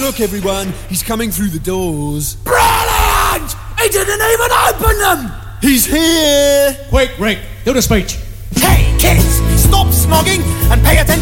Look, everyone, he's coming through the doors. Brilliant! He didn't even open them! He's here! Quick, Rick, do the speech. Hey, kids, stop smogging and pay attention